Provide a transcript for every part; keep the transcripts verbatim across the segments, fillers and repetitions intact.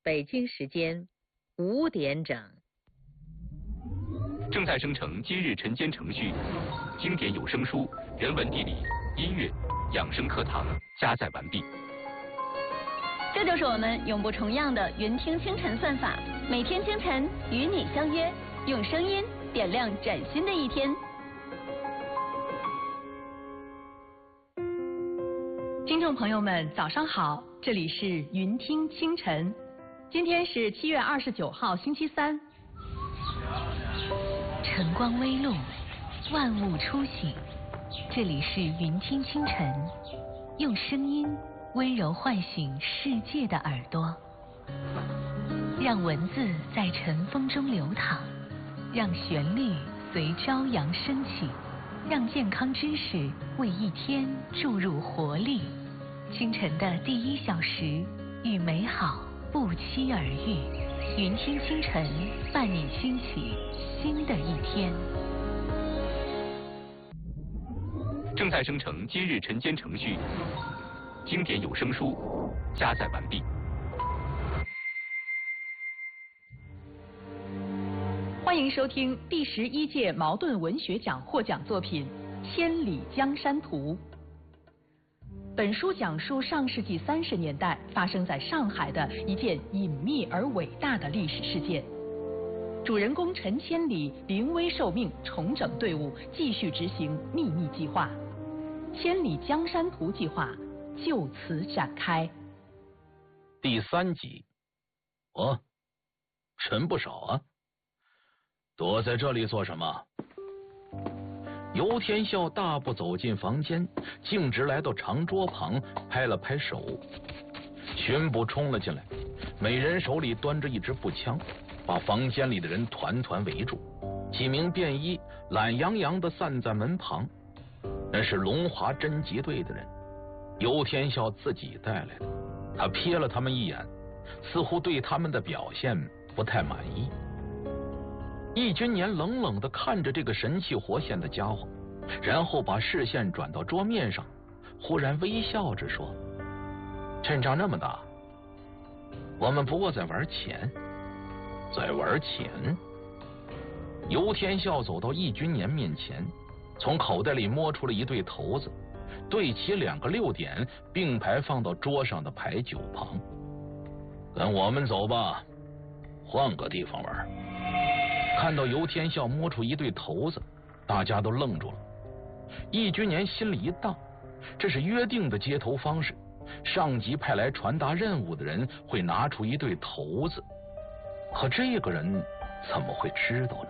北京时间五点整。 正在生成今日晨间程序，经典有声书、人文地理、音乐、养生课堂加载完毕。 这就是我们永不重样的云听清晨算法，每天清晨与你相约，用声音点亮崭新的一天。 听众朋友们，早上好，这里是云听清晨，今天是七月二十九号，星期三。 晨光微露，万物初醒，这里是云听清晨，用声音温柔唤醒世界的耳朵，让文字在晨风中流淌，让旋律随朝阳升起，让健康知识为一天注入活力。清晨的第一小时，与美好不期而遇。云听清晨，伴你兴起新的一天。 正在生成今日晨间程序，经典有声书加载完毕。 欢迎收听第十一届茅盾文学奖获奖作品《千里江山图》。本书讲述上世纪三十年代发生在上海的一件隐秘而伟大的历史事件。主人公陈千里临危受命，重整队伍，继续执行秘密计划。千里江山图计划就此展开。 第三集。哦，人不少啊，躲在这里做什么？游天笑大步走进房间，径直来到长桌旁，拍了拍手。巡捕冲了进来，每人手里端着一支步枪，把房间里的人团团围住。几名便衣懒洋洋地散在门旁，那是龙华侦缉队的人，游天笑自己带来的。他瞥了他们一眼，似乎对他们的表现不太满意。易君年冷冷地看着这个神气活现的家伙，然后把视线转到桌面上，忽然微笑着说：阵仗那么大，我们不过在玩钱。在玩钱？游天笑走到易君年面前，从口袋里摸出了一对骰子，对齐两个六点，并排放到桌上的牌九旁。跟我们走吧，换个地方玩。看到游天笑摸出一对骰子，大家都愣住了。易君年心里一荡，这是约定的接头方式，上级派来传达任务的人会拿出一对骰子，可这个人怎么会知道呢？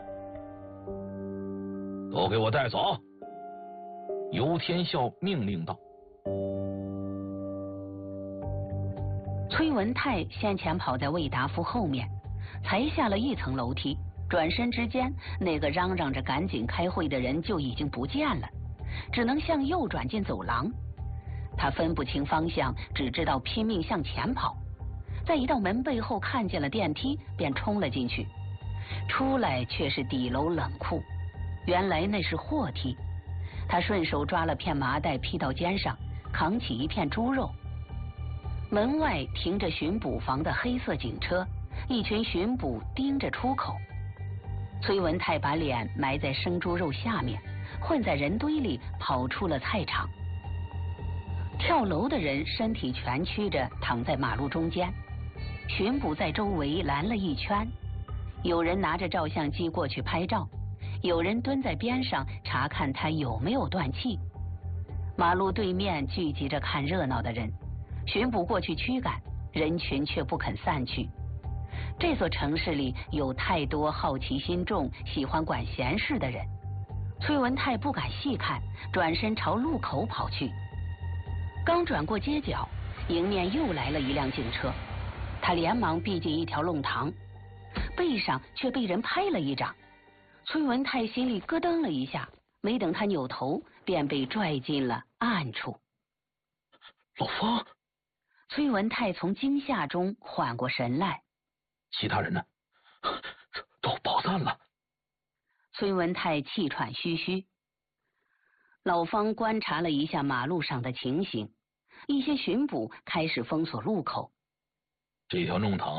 都给我带走！游天笑命令道。 崔文泰先前跑在魏达夫后面，才下了一层楼梯，转身之间，那个嚷嚷着赶紧开会的人就已经不见了，只能向右转进走廊。他分不清方向，只知道拼命向前跑，在一道门背后看见了电梯，便冲了进去。出来却是底楼冷库，原来那是货梯。他顺手抓了片麻袋披到肩上，扛起一片猪肉。门外停着巡捕房的黑色警车，一群巡捕盯着出口。崔文泰把脸埋在生猪肉下面，混在人堆里跑出了菜场。跳楼的人身体蜷曲着躺在马路中间，巡捕在周围拦了一圈，有人拿着照相机过去拍照，有人蹲在边上查看他有没有断气。马路对面聚集着看热闹的人，巡捕过去驱赶，人群却不肯散去。这座城市里有太多好奇心重、喜欢管闲事的人。崔文泰不敢细看，转身朝路口跑去。刚转过街角，迎面又来了一辆警车，他连忙避进一条弄堂，背上却被人拍了一掌。崔文泰心里咯噔了一下，没等他扭头，便被拽进了暗处。 老方！ 崔文泰从惊吓中缓过神来。 其他人呢？都跑散了。 崔文泰气喘吁吁。老方观察了一下马路上的情形，一些巡捕开始封锁路口。 这条弄堂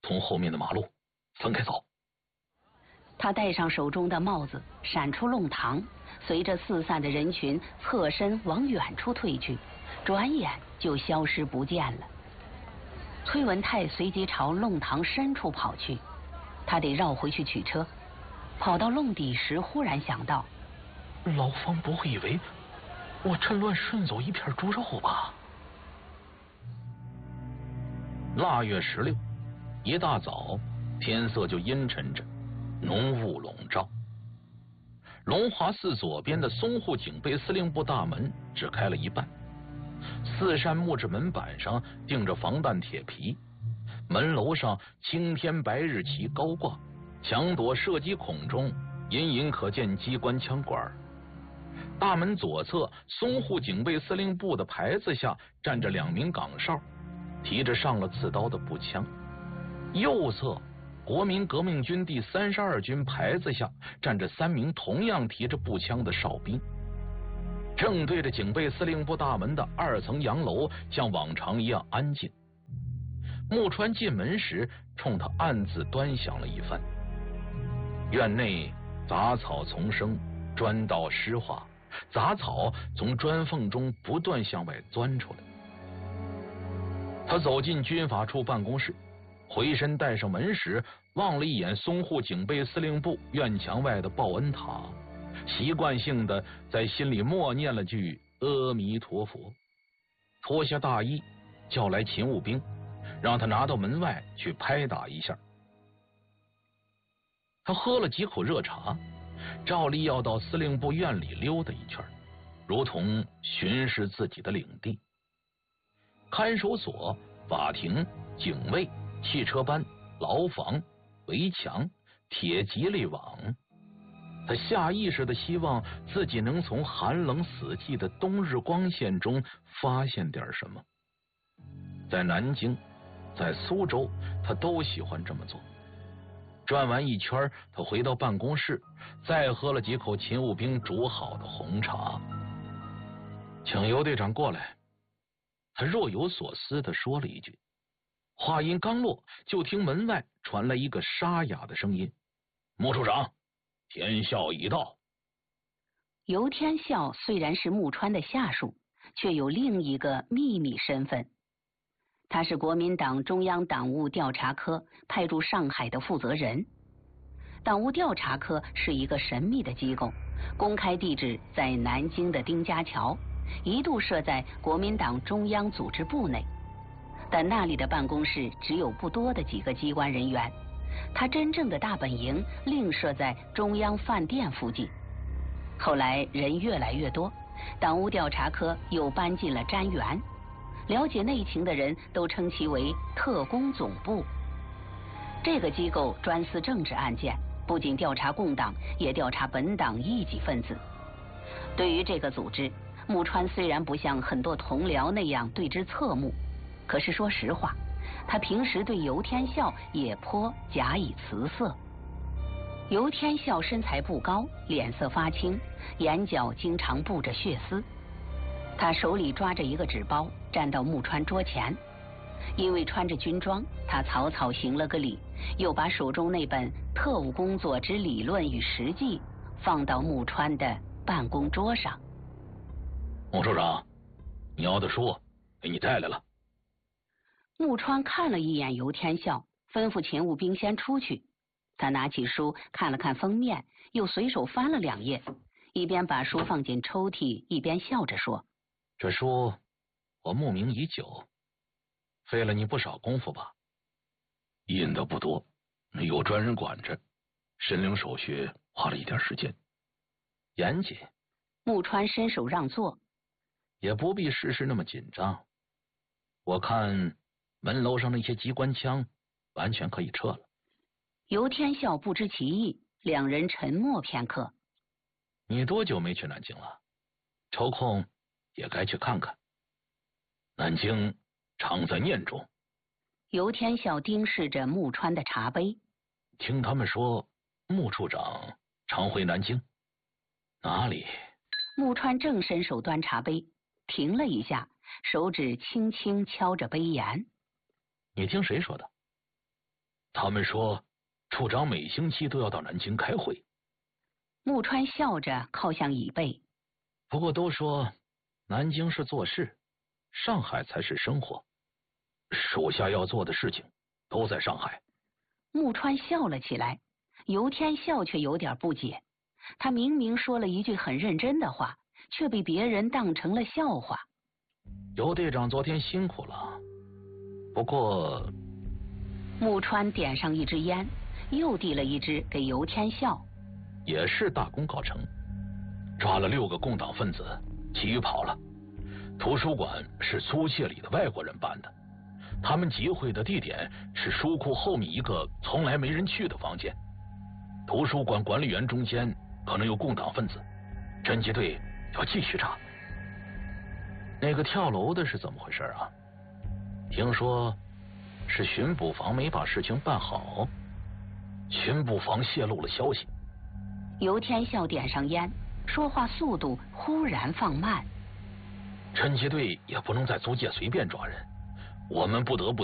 从后面的马路分开走。 他戴上手中的帽子，闪出弄堂，随着四散的人群侧身往远处退去，转眼就消失不见了。崔文泰随即朝弄堂深处跑去，他得绕回去取车。跑到弄底时，忽然想到， 老方不会以为我趁乱顺走一片猪肉吧？腊月十六，一大早天色就阴沉着，浓雾笼罩。龙华寺左边的淞沪警备司令部大门只开了一半，四扇木质门板上钉着防弹铁皮，门楼上青天白日旗高挂，墙垛射击孔中隐隐可见机关枪管。大门左侧淞沪警备司令部的牌子下站着两名岗哨，提着上了刺刀的步枪。右侧国民革命军第三十二军牌子下站着三名同样提着步枪的哨兵。正对着警备司令部大门的二层洋楼像往常一样安静。木川进门时冲他暗自端详了一番。院内杂草丛生，砖道湿滑，杂草从砖缝中不断向外钻出来。他走进军法处办公室，回身带上门时，望了一眼淞沪警备司令部院墙外的报恩塔，习惯性的在心里默念了句阿弥陀佛，脱下大衣，叫来勤务兵，让他拿到门外去拍打一下。他喝了几口热茶，照例要到司令部院里溜达一圈，如同巡视自己的领地。看守所、法庭、警卫、汽车班、牢房、围墙、铁蒺藜网，他下意识的希望自己能从寒冷死寂的冬日光线中发现点什么。在南京，在苏州，他都喜欢这么做。转完一圈，他回到办公室，再喝了几口勤务兵煮好的红茶。请尤队长过来。他若有所思地说了一句，话音刚落，就听门外传来一个沙哑的声音：“穆处长，天孝已到。” 尤天孝虽然是穆川的下属，却有另一个秘密身份。他是国民党中央党务调查科派驻上海的负责人。党务调查科是一个神秘的机构，公开地址在南京的丁家桥，一度设在国民党中央组织部内，但那里的办公室只有不多的几个机关人员。他真正的大本营另设在中央饭店附近。后来人越来越多，党务调查科又搬进了瞻园，了解内情的人都称其为特工总部。这个机构专司政治案件，不仅调查共党，也调查本党异己分子。对于这个组织，穆川虽然不像很多同僚那样对之侧目，可是说实话，他平时对尤天孝也颇假以辞色。尤天孝身材不高，脸色发青，眼角经常布着血丝。他手里抓着一个纸包，站到穆川桌前。因为穿着军装，他草草行了个礼，又把手中那本《特务工作之理论与实际》放到穆川的办公桌上。 穆处长，你要的书给你带来了。 穆川看了一眼尤天孝，吩咐勤务兵先出去。他拿起书看了看封面，又随手翻了两页，一边把书放进抽屉，一边笑着说：“ 这书我慕名已久，费了你不少功夫吧？印的不多，有专人管着，申领手续花了一点时间，严谨。” 穆川伸手让座。 也不必事事那么紧张。我看门楼上那些机关枪完全可以撤了。 尤天孝不知其意，两人沉默片刻。 你多久没去南京了？抽空也该去看看。南京常在念中。 尤天孝盯视着穆川的茶杯。 听他们说穆处长常回南京。哪里？ 穆川正伸手端茶杯，停了一下，手指轻轻敲着杯沿。 你听谁说的？ 他们说，处长每星期都要到南京开会。 木川笑着靠向椅背。 不过都说，南京是做事，上海才是生活。属下要做的事情都在上海。 木川笑了起来，游天笑却有点不解。他明明说了一句很认真的话，却被别人当成了笑话。 游队长昨天辛苦了，不过…… 木川点上一支烟，又递了一支给游天笑。 也是大功告成，抓了六个共党分子，其余跑了。图书馆是租界里的外国人办的，他们集会的地点是书库后面一个从来没人去的房间。图书馆管理员中间可能有共党分子，侦缉队要继续查。那个跳楼的是怎么回事啊？听说是巡捕房没把事情办好，巡捕房泄露了消息。 游天笑点上烟，说话速度忽然放慢。 侦缉队也不能在租界随便抓人，我们不得不